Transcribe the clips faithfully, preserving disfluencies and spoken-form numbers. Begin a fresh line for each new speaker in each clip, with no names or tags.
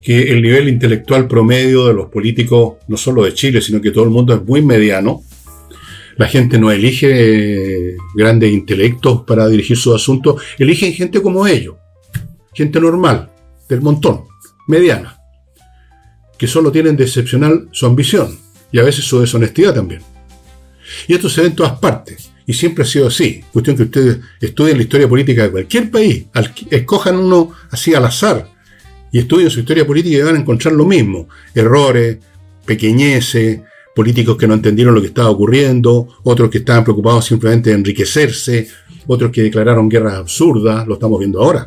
que el nivel intelectual promedio de los políticos, no solo de Chile, sino que todo el mundo es muy mediano. La gente no elige eh, grandes intelectos para dirigir sus asuntos, eligen gente como ellos, gente normal, del montón, mediana, que solo tienen de excepcional su ambición y a veces su deshonestidad también. Y esto se ve en todas partes, y siempre ha sido así. Cuestión que ustedes estudien la historia política de cualquier país, al, escojan uno así al azar, y estudien su historia política y van a encontrar lo mismo: errores, pequeñeces, políticos que no entendieron lo que estaba ocurriendo, otros que estaban preocupados simplemente de enriquecerse, otros que declararon guerras absurdas, lo estamos viendo ahora.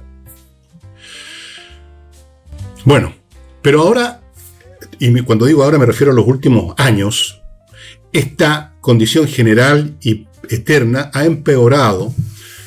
Bueno, pero ahora, y cuando digo ahora me refiero a los últimos años, esta condición general y eterna ha empeorado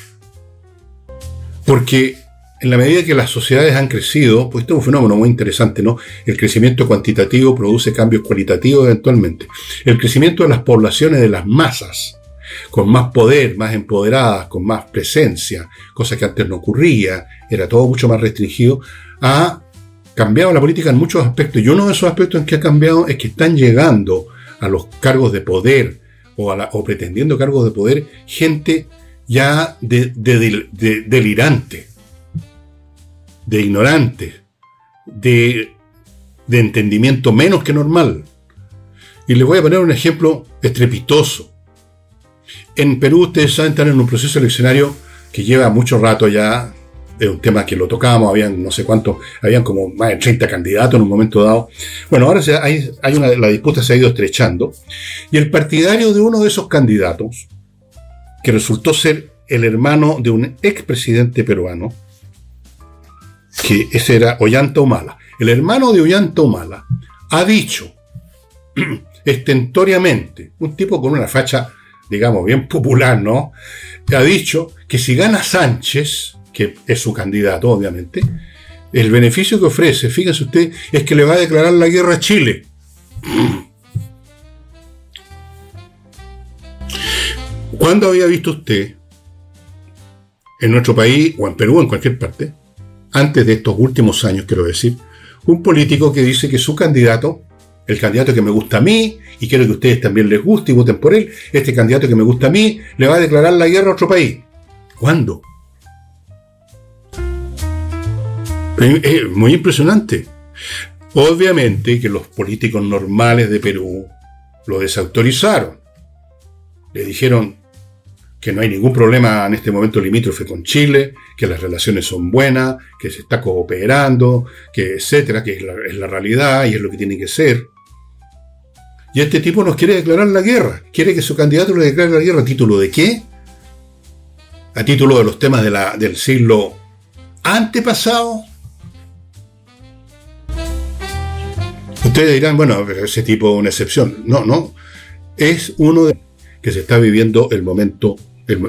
porque en la medida que las sociedades han crecido, pues esto es un fenómeno muy interesante, ¿no? El crecimiento cuantitativo produce cambios cualitativos eventualmente. El crecimiento de las poblaciones, de las masas, con más poder, más empoderadas, con más presencia, cosa que antes no ocurría, era todo mucho más restringido, ha cambiado la política en muchos aspectos. Y uno de esos aspectos en que ha cambiado es que están llegando a los cargos de poder o, a la, o pretendiendo cargos de poder gente ya de, de, de, de, delirante, de ignorante, de, de entendimiento menos que normal. Y les voy a poner un ejemplo estrepitoso. En Perú, ustedes saben, están en un proceso eleccionario que lleva mucho rato ya. Es un tema que lo tocábamos, habían no sé cuántos, habían como más de treinta candidatos en un momento dado. Bueno, ahora se, hay, hay una, la disputa se ha ido estrechando, y el partidario de uno de esos candidatos, que resultó ser el hermano de un expresidente peruano, que ese era Ollanta Humala, el hermano de Ollanta Humala, ha dicho estentoriamente, un tipo con una facha, digamos, bien popular, ¿no? Ha dicho que si gana Sánchez, que es su candidato, obviamente, el beneficio que ofrece, fíjese usted, es que le va a declarar la guerra a Chile. ¿Cuándo había visto usted, en nuestro país, o en Perú, en cualquier parte, antes de estos últimos años, quiero decir, un político que dice que su candidato, el candidato que me gusta a mí, y quiero que a ustedes también les guste y voten por él, este candidato que me gusta a mí, le va a declarar la guerra a otro país? ¿Cuándo? Es muy impresionante. Obviamente que los políticos normales de Perú lo desautorizaron. Le dijeron que no hay ningún problema en este momento limítrofe con Chile, que las relaciones son buenas, que se está cooperando, que etcétera, que es la, es la realidad y es lo que tiene que ser. Y este tipo nos quiere declarar la guerra. Quiere que su candidato le declare la guerra. ¿A título de qué? ¿A título de los temas de la, del siglo antepasado? Ustedes dirán, bueno, pero ese tipo es una excepción. No, no. Es uno de que se está viviendo el momento